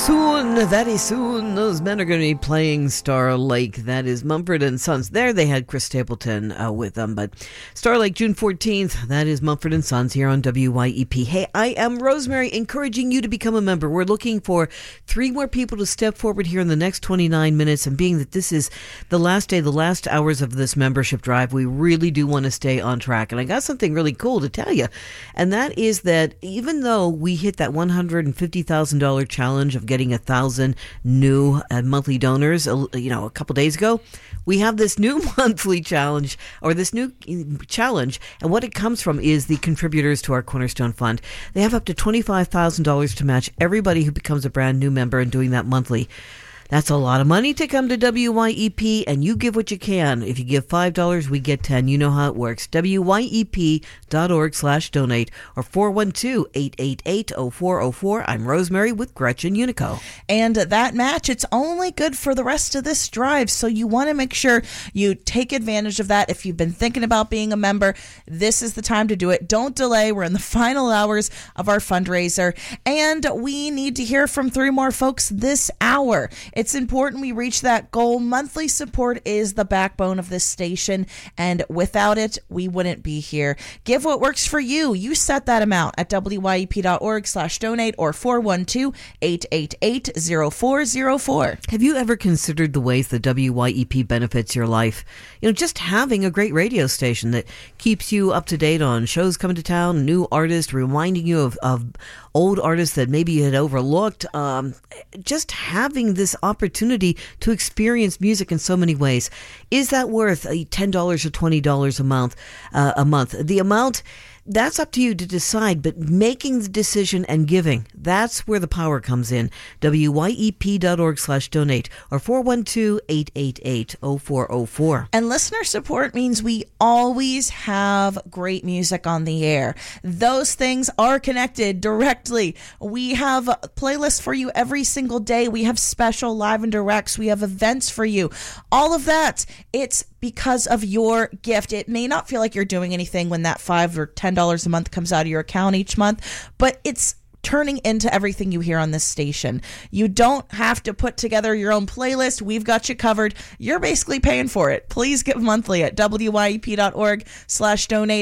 Soon, very soon, those men are going to be playing Star Lake. That is Mumford & Sons. There they had Chris Stapleton with them. But Star Lake, June 14th, that is Mumford & Sons here on WYEP. Hey, I am Rosemary, encouraging you to become a member. We're looking for 3 more people to step forward here in the next 29 minutes. And being that this is the last day, the last hours of this membership drive, we really do want to stay on track. And I got something really cool to tell you. And that is that even though we hit that $150,000 challenge of getting 1,000 new monthly donors, a couple days ago, we have this new monthly challenge, or this new challenge, and what it comes from is the contributors to our Cornerstone Fund. They have up to $25,000 to match everybody who becomes a brand new member and doing that monthly. That's a lot of money to come to WYEP, and you give what you can. If you give $5, we get 10. You know how it works. WYEP.org/donate or 412-888-0404. I'm Rosemary with Gretchen Unico. And that match, it's only good for the rest of this drive, so you want to make sure you take advantage of that. If you've been thinking about being a member, this is the time to do it. Don't delay. We're in the final hours of our fundraiser, and we need to hear from 3 more folks this hour. It's important we reach that goal. Monthly support is the backbone of this station, and without it, we wouldn't be here. Give what works for you. You set that amount at WYEP.org/donate or 412-888-0404. Have you ever considered the ways that WYEP benefits your life? Just having a great radio station that keeps you up to date on shows coming to town, new artists, reminding you of old artists that maybe you had overlooked. Just having this opportunity to experience music in so many ways. Is that worth $10 or $20 a month? The amount, that's up to you to decide, but making the decision and giving, that's where the power comes in. WYEP.org/donate or 412-888-0404. And listener support means we always have great music on the air. Those things are connected directly. We have playlists for you every single day. We have special live and directs. We have events for you. All of that, it's because of your gift. It may not feel like you're doing anything when that $5 or $10 a month comes out of your account each month, but it's turning into everything you hear on this station. You don't have to put together your own playlist. We've got you covered. You're basically paying for it. Please give monthly at WYEP.org/donate